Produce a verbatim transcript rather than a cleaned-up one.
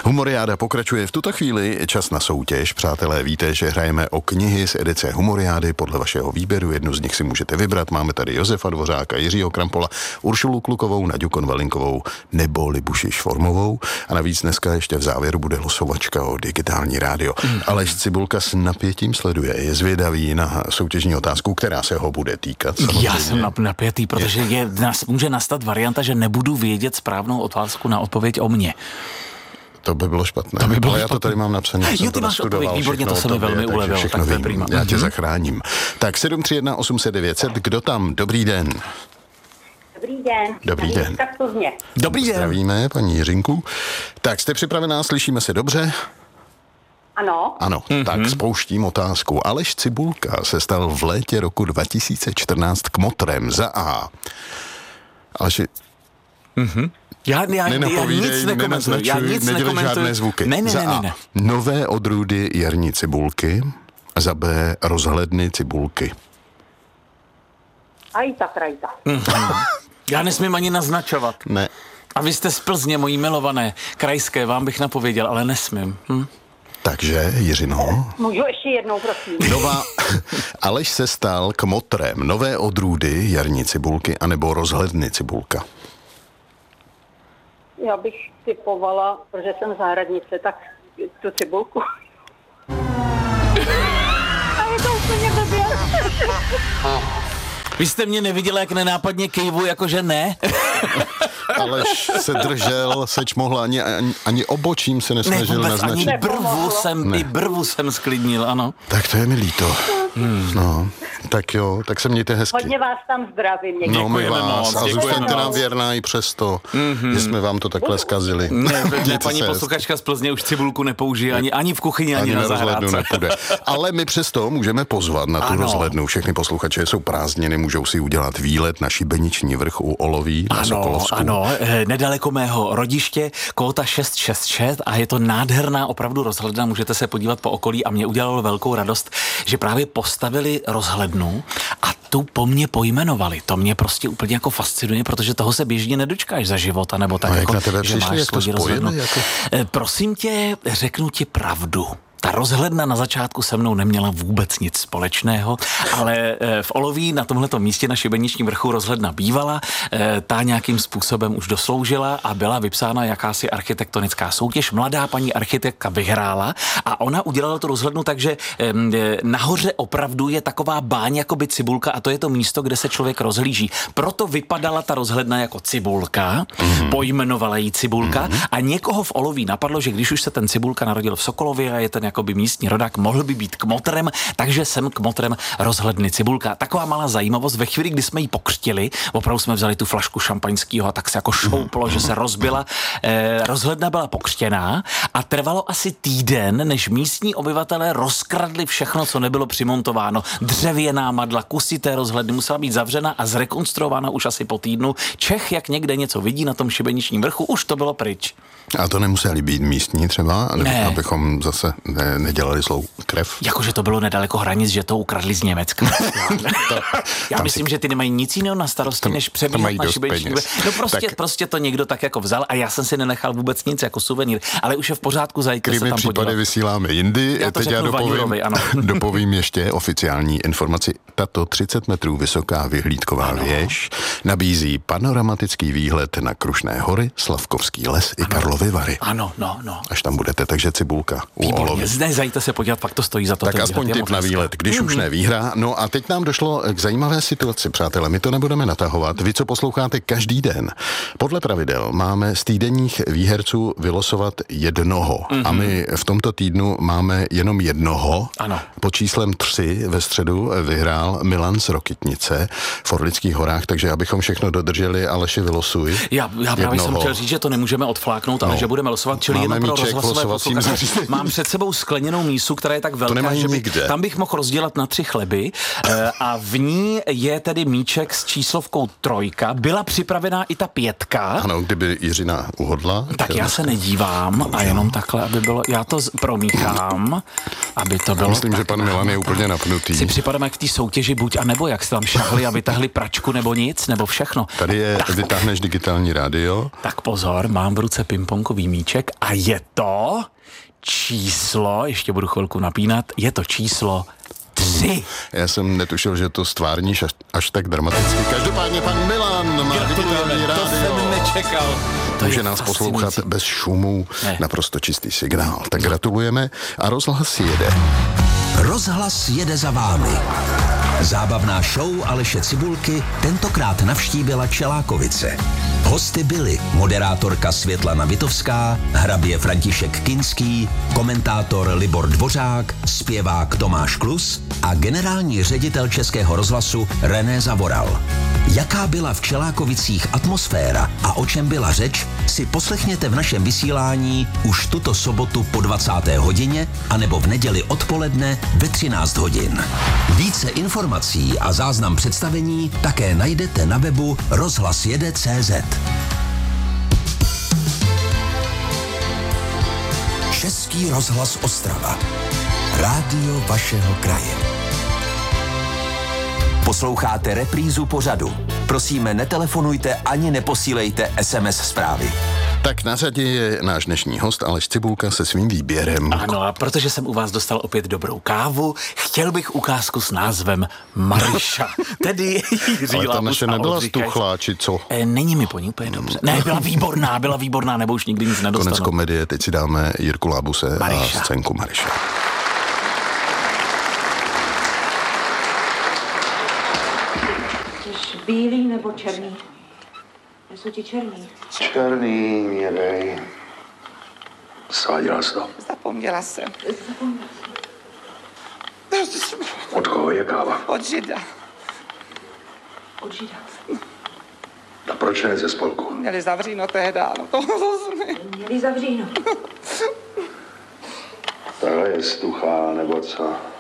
Humoriáda pokračuje v tuto chvíli, čas na soutěž. Přátelé, víte, že hrajeme o knihy z edice Humoriády podle vašeho výběru. Jednu z nich si můžete vybrat. Máme tady Josefa Dvořáka, Jiřího Krampola, Uršulu Klukovou, Naďu Konvalinkovou nebo Libuši Švormovou. A navíc dneska ještě v závěru bude losovačka o digitální rádio. Mm. Aleš Cibulka s napětím sleduje. Je zvědavý na soutěžní otázku, která se ho bude týkat. Samozřejmě. Já jsem napětý, protože je, nás, může nastat varianta, že nebudu vědět správnou otázku na odpověď o mně. To by bylo špatné, to by bylo ale špatné. já to tady mám napsané. Jo, ty máš odpověď, výborně, to se mi velmi ulevilo. Všechno tak vím, já tě mm-hmm. zachráním. Tak sedm tři jedna osm set devět set, kdo tam? Dobrý den. Dobrý den. Dobrý den. Dobrý den. Zdravíme, paní Jiřinku. Tak, jste připravená, slyšíme se dobře? Ano. Ano, mm-hmm. tak spouštím otázku. Aleš Cibulka se stal v létě roku dva tisíce čtrnáct kmotrem za A. Aleši... Mhm. Já, já, já nic nekomentuji. Já nic nekomentuji. Žádné zvuky. Ne, ne, za ne, ne, A. ne. Nové odrůdy jarní cibulky. Za B. Rozhledny cibulky. Ajta, krajta. Mm-hmm. Já nesmím ani naznačovat. Ne. A vy jste z Plzně, mojí milované, krajské, vám bych napověděl, ale nesmím. Hm? Takže, Jiřino. Můžu ještě jednou, prosím. Nová, Aleš se stal kmotrem. Nové odrůdy jarní cibulky anebo rozhledny cibulka. Já bych typovala, protože jsem zahradnice, tak tu cibulku. A je to úplně blbě. Vy jste mě neviděli, jak nenápadně kejvu, jakože ne? Aleš se držel, seč mohla, ani, ani, ani obočím se nesnažil ne, naznačit. Ani brvu jsem, ne. i brvu jsem sklidnil, ano. Tak to je mi líto. Hmm. No, tak jo, tak se mějte hezky. Hodně vás tam zdravím. Někdy. No, my vás. Moc, a zůstaňte nám věrná i přesto, mm-hmm. že jsme vám to takhle zkazili. Ne, ne paní posluchačka z Plzně už cibulku nepoužije ani, ani v kuchyni, ani, ani na zahrádce. Nepůjde. Ale my přesto můžeme pozvat na tu ano. rozhlednu. Všechny posluchače jsou prázdniny, můžou si udělat výlet na Šibeniční vrch u Oloví na ano, Sokolovsku. Ano, nedaleko mého rodiště, Kóta šest šest šest a je to nádherná opravdu rozhledna, můžete se podívat po okolí a mě udělalo velkou radost, že právě postavili rozhlednu a tu po mně pojmenovali. To mě prostě úplně jako fascinuje, protože toho se běžně nedočkáš za života, nebo tak, a jako, jak na tebe že přišli, máš jak to spojili? Jako... Prosím tě, řeknu ti pravdu. Ta rozhledna na začátku se mnou neměla vůbec nic společného, ale v Oloví na tomhletom místě na Šibeničním vrchu rozhledna bývala, ta nějakým způsobem už dosloužila a byla vypsána jakási architektonická soutěž. Mladá paní architektka vyhrála a ona udělala tu rozhlednu tak, že nahoře opravdu je taková báň jako by cibulka a to je to místo, kde se člověk rozhlíží. Proto vypadala ta rozhledna jako cibulka, mm-hmm. pojmenovala jí cibulka mm-hmm. a někoho v Oloví napadlo, že když už se ten cibulka narodil v Sokolově a je ten jakoby místní rodák, mohl by být kmotrem, takže jsem kmotrem rozhledny cibulka. Taková malá zajímavost, ve chvíli, kdy jsme ji pokřtili, opravdu jsme vzali tu flašku šampaňského a tak se jako šouplo, že se rozbila. Eh, rozhledna byla pokřtěná a trvalo asi týden, než místní obyvatelé rozkradli všechno, co nebylo přimontováno. Dřevěná madla, kusy té rozhledny musela být zavřena a zrekonstruována už asi po týdnu. Čech, jak někde něco vidí na tom Šibeničním vrchu, už to bylo pryč. A to nemuseli být místní třeba, ne. abychom zase ne, nedělali zlou krev? Jakože to bylo nedaleko hranic, že to ukradli z Německa. to, Já myslím, si... že ty nemají nic jiného na starosti, tam, než přebíhat na Šibeniční vrch. No prostě, tak... prostě to někdo tak jako vzal a já jsem si nenechal vůbec nic jako suvenýr, ale už je v pořádku, zajďte se tam podívat. Případy vysíláme jindy. Já to Teď já dopovím, Vaňurovi, ano. dopovím ještě oficiální informaci. Tato třicet metrů vysoká vyhlídková ano. věž nabízí panoramatický výhled na Krušné hory, Slavkovský les ano. i Karlovy Vary. Ano, no, no. Až tam budete, takže cibulka u Výborně, Olovy. zde zajďte se podívat, pak to stojí za to. Tak aspoň tip na výlet, když mm-hmm. už ne výhra. No a teď nám došlo k zajímavé situaci, přátelé. My to nebudeme natahovat. Vy, co posloucháte každý den. Podle pravidel máme z týdenních výherců vylosovat jednoho. Mm-hmm. A my v tomto týdnu máme jenom jednoho. Ano. Pod číslem tři ve středu vyhrál Milan z Rokytnice v Orlických horách, takže abychom všechno dodrželi, Aleši, vylosuj. Já, já právě jsem chtěl říct, že to nemůžeme odfláknout, ale no. že budeme losovat, čili jenom pro rozhlasové posluchače. Mám před sebou takovou skleněnou mísu, která je tak velká, že by, tam bych mohl rozdělat na tři chleby a v ní je tedy míček s číslovkou trojka. Byla připravená i ta pětka. Ano, kdyby Jiřina uhodla. Tak já se nedívám a jenom takhle, aby bylo, já to promíchám, aby to bylo. Myslím, tak, že pan Milan je úplně napnutý. Si připadám jak v té soutěži buď a nebo, jak se tam šahli a vytahli pračku nebo nic, nebo všechno. Tady je, tak, vytáhneš digitální rádio. Tak pozor, mám v ruce pingpongový míček a je to číslo, ještě budu chvilku napínat, je to číslo tři. Já jsem netušil, že to stvárníš až, až tak dramaticky. Každopádně pan Milan má digitální rádio. To jsem nečekal. To Může nás poslouchat bez šumu, ne. Naprosto čistý signál. Tak gratulujeme a rozhlas jede. Rozhlas jede za vámi. Zábavná show Aleše Cibulky tentokrát navštívila Čelákovice. Hosty byli moderátorka Světlana Vitovská, hrabě František Kinský, komentátor Libor Dvořák, zpěvák Tomáš Klus a generální ředitel Českého rozhlasu René Zavoral. Jaká byla v Čelákovicích atmosféra a o čem byla řeč, si poslechněte v našem vysílání už tuto sobotu po dvacáté hodině anebo v neděli odpoledne ve třináct hodin. Více informací a záznam představení také najdete na webu rozhlas jede tečka cé zet. Český rozhlas Ostrava. Rádio vašeho kraje. Posloucháte reprízu pořadu. Prosíme, netelefonujte ani neposílejte es em es zprávy. Tak na řadě je náš dnešní host Aleš Cibulka se svým výběrem. Ano, a protože jsem u vás dostal opět dobrou kávu, chtěl bych ukázku s názvem Mariša. Tedy Jiří Ale ta Lábus naše a nebyla Oldřich stuchlá, či co? E, není mi po ní úplně dobře. Ne, byla výborná, byla výborná, nebo už nikdy nic nedostanu. Konec komedie, teď si dáme Jirku Lábuse Mariša. A scénku Mariša. Chceš bílý nebo černý? Jsou ti černý. Černý mě dej. Sváděla jsi to? Zapomněla jsem. Zapomněla jsem. Od koho je káva? Od Žida. Od Žida. A proč ne ze spolku? Měli zavříno tehda, no to jsme. Měli zavříno. Ta je stuchá, nebo co?